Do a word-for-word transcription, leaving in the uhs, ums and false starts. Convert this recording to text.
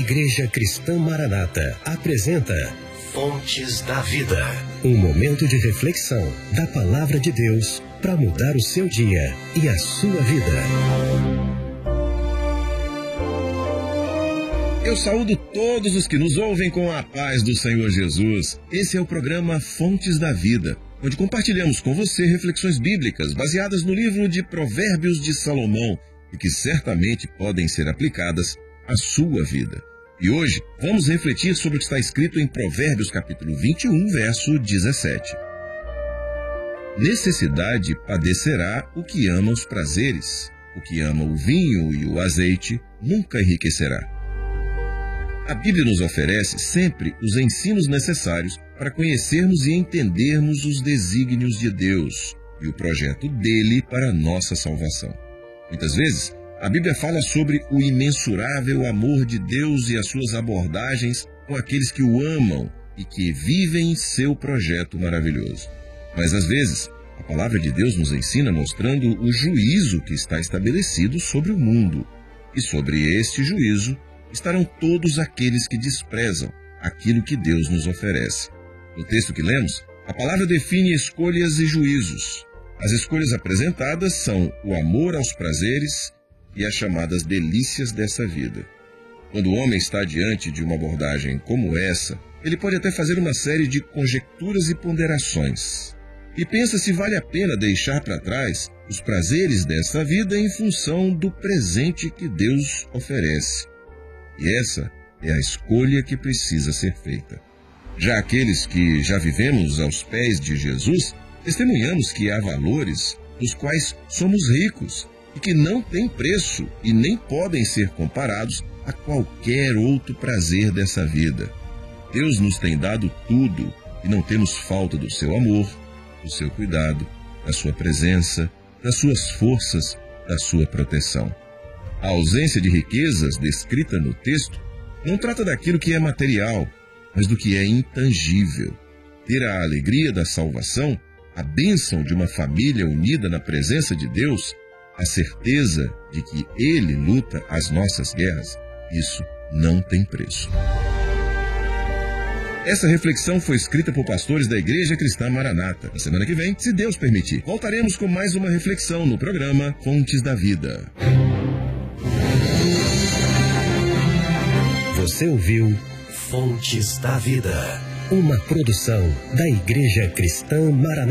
Igreja Cristã Maranata apresenta Fontes da Vida. Um momento de reflexão da Palavra de Deus para mudar o seu dia e a sua vida. Eu saúdo todos os que nos ouvem com a paz do Senhor Jesus. Esse é o programa Fontes da Vida, onde compartilhamos com você reflexões bíblicas baseadas no livro de Provérbios de Salomão e que certamente podem ser aplicadas à sua vida. E hoje vamos refletir sobre o que está escrito em Provérbios capítulo vinte e um, verso dezessete. Necessidade padecerá o que ama os prazeres, o que ama o vinho e o azeite nunca enriquecerá. A Bíblia nos oferece sempre os ensinos necessários para conhecermos e entendermos os desígnios de Deus e o projeto dele para a nossa salvação. Muitas vezes, a Bíblia fala sobre o imensurável amor de Deus e as suas abordagens com aqueles que o amam e que vivem seu projeto maravilhoso. Mas, às vezes, a palavra de Deus nos ensina mostrando o juízo que está estabelecido sobre o mundo. E sobre este juízo estarão todos aqueles que desprezam aquilo que Deus nos oferece. No texto que lemos, a palavra define escolhas e juízos. As escolhas apresentadas são o amor aos prazeres e as chamadas delícias dessa vida. Quando o homem está diante de uma abordagem como essa, ele pode até fazer uma série de conjecturas e ponderações. E pensa se vale a pena deixar para trás os prazeres dessa vida em função do presente que Deus oferece. E essa é a escolha que precisa ser feita. Já aqueles que já vivemos aos pés de Jesus, testemunhamos que há valores dos quais somos ricos e que não têm preço e nem podem ser comparados a qualquer outro prazer dessa vida. Deus nos tem dado tudo e não temos falta do seu amor, do seu cuidado, da sua presença, das suas forças, da sua proteção. A ausência de riquezas descrita no texto não trata daquilo que é material, mas do que é intangível. Ter a alegria da salvação, a bênção de uma família unida na presença de Deus, a certeza de que Ele luta as nossas guerras, isso não tem preço. Essa reflexão foi escrita por pastores da Igreja Cristã Maranata. Na semana que vem, se Deus permitir, voltaremos com mais uma reflexão no programa Fontes da Vida. Você ouviu Fontes da Vida, uma produção da Igreja Cristã Maranata.